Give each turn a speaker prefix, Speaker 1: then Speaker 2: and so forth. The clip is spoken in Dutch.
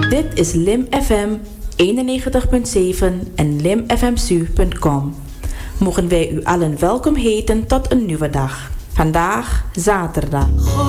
Speaker 1: Dit is Lim FM 91.7 en limfmsu.com. Mogen wij u allen welkom heten tot een nieuwe dag. Vandaag zaterdag.